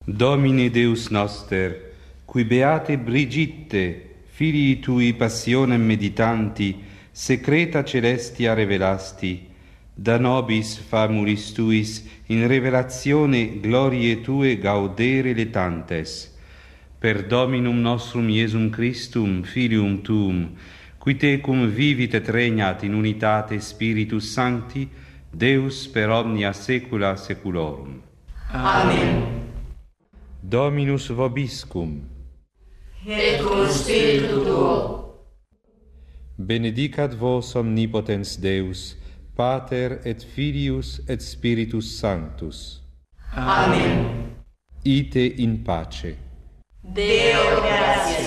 Domine Deus noster, qui beate Brigitte, filii tui passionem meditanti, secreta celestia revelasti, da nobis famulis tuis in revelazione glorie tue gaudere letantes. Per Dominum nostrum Iesum Christum, Filium tuum, qui tecum vivit et regnat in unitate Spiritus Sancti, Deus per omnia saecula saeculorum. Amen. Dominus vobiscum. Et cum spiritu tuo. Benedicat vos omnipotens Deus, Pater et Filius et Spiritus Sanctus. Amen. Ite in pace. Deo gratia.